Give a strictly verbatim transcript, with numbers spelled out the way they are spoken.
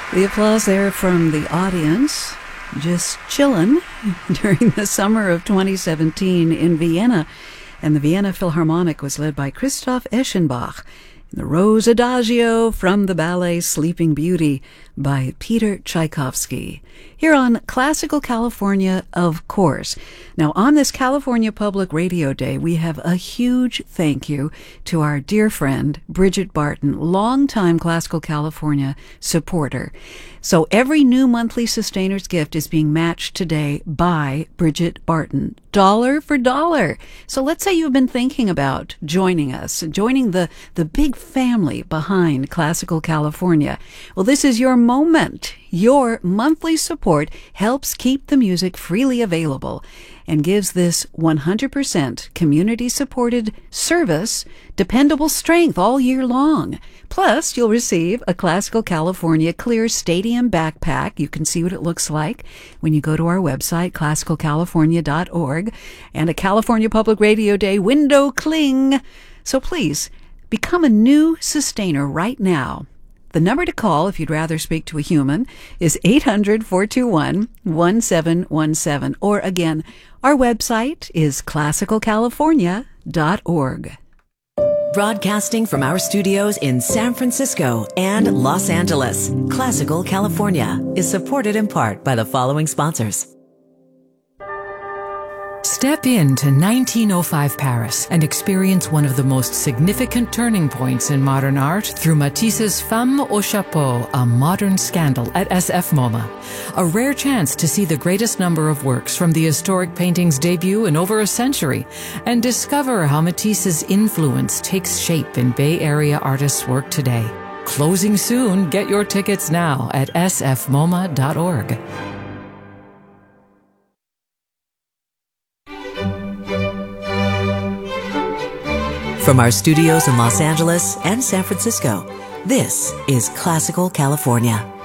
The applause there from the audience, just chillin' during the summer of twenty seventeen in Vienna. And the Vienna Philharmonic was led by Christoph Eschenbach. The Rose Adagio from the ballet Sleeping Beauty by Peter Tchaikovsky. Here on Classical California, of course. Now, on this California Public Radio Day, we have a huge thank you to our dear friend, Bridget Barton, longtime Classical California supporter. So every new monthly Sustainers gift is being matched today by Bridget Barton, dollar for dollar. So let's say you've been thinking about joining us, joining the, the big family behind Classical California. Well, this is your moment. Your monthly support helps keep the music freely available and gives this one hundred percent community-supported service dependable strength all year long. Plus, you'll receive a Classical California Clear Stadium backpack. You can see what it looks like when you go to our website, classical california dot org, and a California Public Radio Day window cling. So please, become a new sustainer right now. The number to call, if you'd rather speak to a human, is eight hundred, four two one, one seven one seven. Or again, our website is classical california dot org. Broadcasting from our studios in San Francisco and Los Angeles, Classical California is supported in part by the following sponsors. Step into nineteen oh five Paris and experience one of the most significant turning points in modern art through Matisse's Femme au Chapeau, a modern scandal at S F MoMA. A rare chance to see the greatest number of works from the historic painting's debut in over a century and discover how Matisse's influence takes shape in Bay Area artists' work today. Closing soon. Get your tickets now at s f moma dot org. From our studios in Los Angeles and San Francisco, this is Classical California.